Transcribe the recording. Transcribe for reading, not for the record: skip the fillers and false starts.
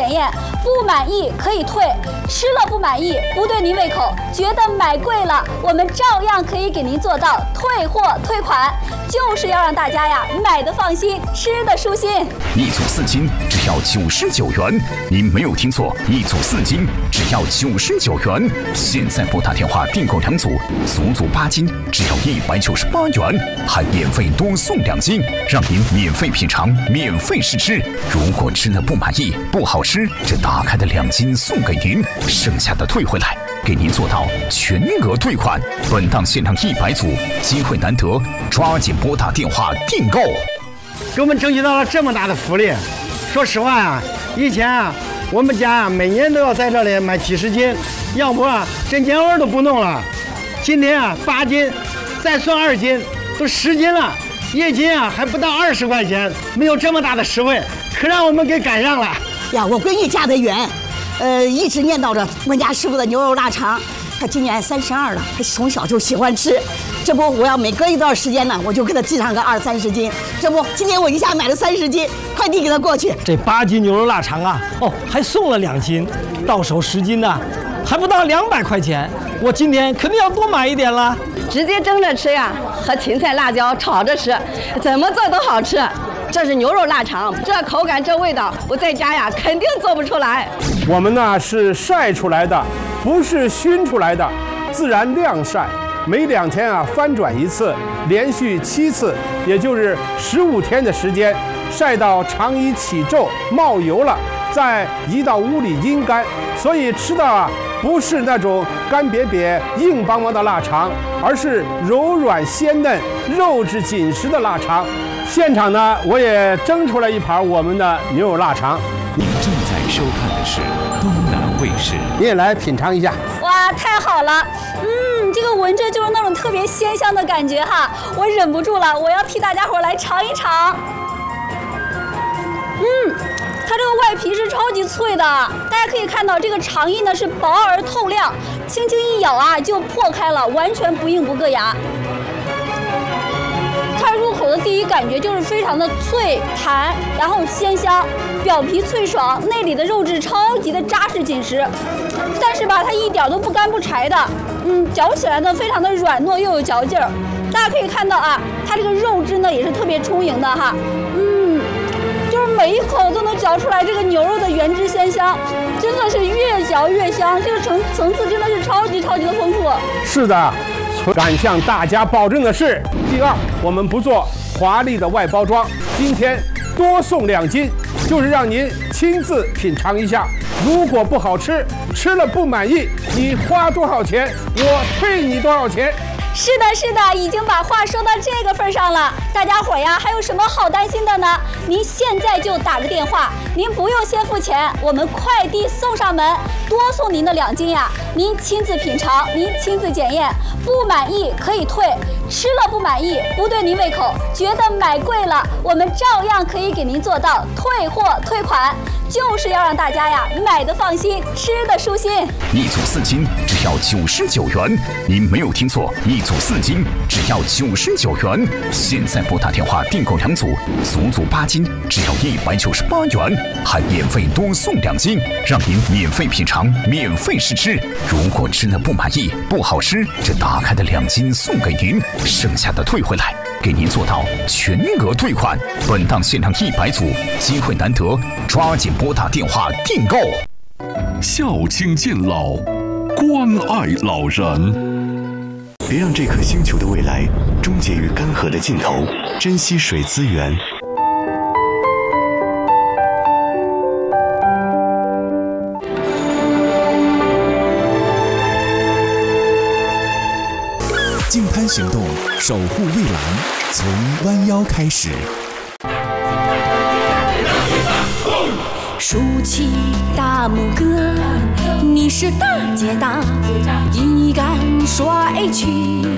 检验，不满意可以退，吃了不满意不对您胃口，觉得买贵了，我们照样可以给您做到退货退款，就是要让大家呀买的放心，吃的舒心。 一组4斤只要99元，您没有听错，一组4斤只要99元。现在拨打电话订购2组，足足8斤只要198元，还免费多送2斤，让您免费品尝，免费试吃。如果吃了不满意，不好吃，这打开的2斤送给您，剩下的退回来，给您做到全额退款。本档限量100组，机会难得，抓紧拨打电话订购。 给我们争取到了这么大的福利。说实话啊，以前啊，我们家啊每年都要在这里买几十斤，要不啊这年味都不弄了。今天啊8斤，再算2斤，都10斤了，1斤啊还不到20块钱，没有这么大的实惠，可让我们给赶上了呀！我闺女嫁得远，一直念叨着我们家师傅的牛肉腊肠。她今年32了，她从小就喜欢吃。这不，我要每隔一段时间呢，我就给她寄上个20、30斤。这不，今天我一下买了30斤，快递给她过去。 这8斤牛肉腊肠啊，还送了2斤，到手10斤呢，还不到200块钱。我今天肯定要多买一点了。 直接蒸着吃呀，和芹菜、辣椒炒着吃，怎么做都好吃。这是牛肉腊肠，这口感这味道，我在家呀肯定做不出来。 我们呢是晒出来的，不是熏出来的，自然晾晒，每2天啊翻转1次，连续7次，也就是15天的时间，晒到肠衣起皱冒油了，再移到屋里阴干，所以吃的啊不是那种干瘪瘪硬邦邦的腊肠，而是柔软鲜嫩、肉质紧实的腊肠。现场呢，我也蒸出来一盘我们的牛肉腊肠。 您正在收看的是东南卫视， 你也来品尝一下。 哇，太好了！这个闻着就是那种特别鲜香的感觉哈，我忍不住了，我要替大家伙来尝一尝。它这个外皮是超级脆的，大家可以看到这个肠衣呢是薄而透亮，轻轻一咬啊就破开了，完全不硬不硌牙。它入口的第一感觉就是非常的脆弹，然后鲜香，表皮脆爽，内里的肉质超级的扎实紧实，但是吧它一点都不干不柴的，嚼起来呢非常的软糯又有嚼劲儿。大家可以看到啊，它这个肉质呢也是特别充盈的哈，就是每一口都能嚼出来这个牛肉的原汁鲜香，真的是越嚼越香，这个层次真的是超级的丰富。 是的。敢向大家保证的是，第2，我们不做华丽的外包装，今天多送2斤，就是让您亲自品尝一下。如果不好吃，吃了不满意，你花多少钱，我退你多少钱。 是的，已经把话说到这个份上了，大家伙呀，还有什么好担心的呢？您现在就打个电话，您不用先付钱，我们快递送上门，多送您的2斤呀，您亲自品尝，您亲自检验，不满意可以退，吃了不满意不对您胃口，觉得买贵了，我们照样可以给您做到退货退款，就是要让大家呀买的放心，吃的舒心。 一组4斤只要99元，您没有听错，一组4斤只要99元。现在拨打电话订购2组，足足8斤只要198元，还免费多送2斤，让您免费品尝，免费试吃。如果吃了不满意，不好吃，这打开的2斤送给您，剩下的退回来，给您做到全额退款。本档限量100组，机会难得，抓紧拨打电话订购。 孝亲敬老，关爱老人。 别让这颗星球的未来终结于干涸的尽头，珍惜水资源。 净滩行动，守护蔚蓝，从弯腰开始。 竖起大拇哥，你是大姐大，一杆帅气。